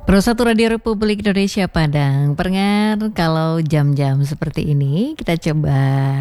Pro1 Radio Republik Indonesia Padang. Pendengar, kalau jam-jam seperti ini kita coba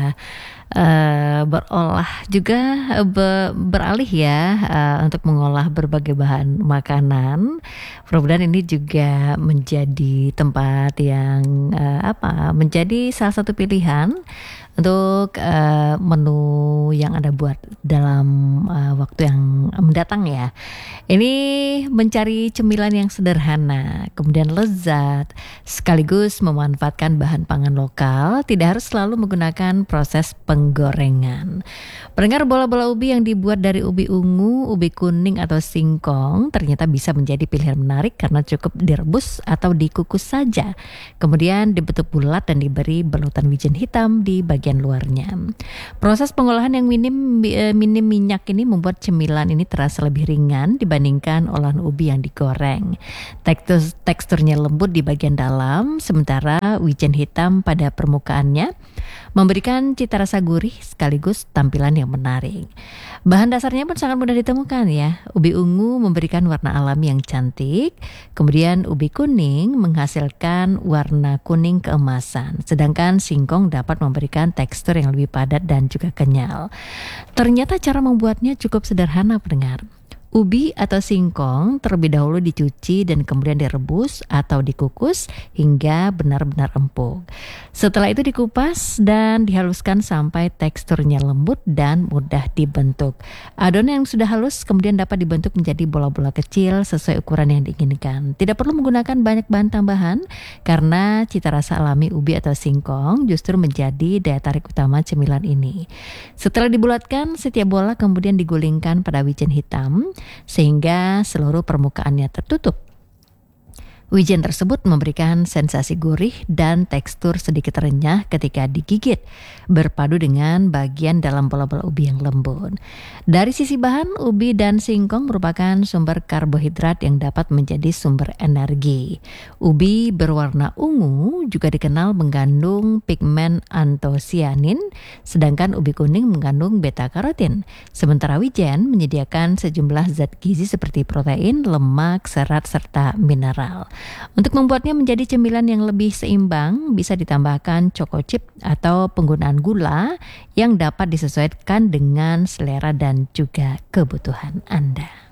berolah juga beralih ya untuk mengolah berbagai bahan makanan. Mudah-mudahan ini juga menjadi tempat yang menjadi salah satu pilihan untuk menu yang Anda buat dalam waktu yang mendatang ya. Ini mencari cemilan yang sederhana, kemudian lezat, sekaligus memanfaatkan bahan pangan lokal, tidak harus selalu menggunakan proses penggorengan. Pendengar, bola-bola ubi yang dibuat dari ubi ungu, ubi kuning atau singkong ternyata bisa menjadi pilihan menarik karena cukup direbus atau dikukus saja. Kemudian dibentuk bulat dan diberi balutan wijen hitam di bagian luarnya. Proses pengolahan yang minim minyak ini membuat cemilan ini terasa lebih ringan dibandingkan olahan ubi yang digoreng. Teksturnya lembut di bagian dalam, sementara wijen hitam pada permukaannya memberikan cita rasa gurih sekaligus tampilan yang menarik. Bahan dasarnya pun sangat mudah ditemukan ya. Ubi ungu memberikan warna alami yang cantik, kemudian ubi kuning menghasilkan warna kuning keemasan, sedangkan singkong dapat memberikan tekstur yang lebih padat dan juga kenyal. Ternyata cara membuatnya cukup sederhana, pendengar. Ubi atau singkong terlebih dahulu dicuci dan kemudian direbus atau dikukus hingga benar-benar empuk. Setelah itu dikupas dan dihaluskan sampai teksturnya lembut dan mudah dibentuk. Adonan yang sudah halus kemudian dapat dibentuk menjadi bola-bola kecil sesuai ukuran yang diinginkan. Tidak perlu menggunakan banyak bahan tambahan karena cita rasa alami ubi atau singkong justru menjadi daya tarik utama cemilan ini. Setelah dibulatkan, setiap bola kemudian digulingkan pada wijen hitam sehingga seluruh permukaannya tertutup. Wijen tersebut memberikan sensasi gurih dan tekstur sedikit renyah ketika digigit, berpadu dengan bagian dalam bola-bola ubi yang lembut. Dari sisi bahan, ubi dan singkong merupakan sumber karbohidrat yang dapat menjadi sumber energi. Ubi berwarna ungu juga dikenal mengandung pigmen antosianin, sedangkan ubi kuning mengandung beta-karotin. Sementara wijen menyediakan sejumlah zat gizi seperti protein, lemak, serat, serta mineral. Untuk membuatnya menjadi cemilan yang lebih seimbang, bisa ditambahkan choco chip atau penggunaan gula yang dapat disesuaikan dengan selera dan juga kebutuhan Anda.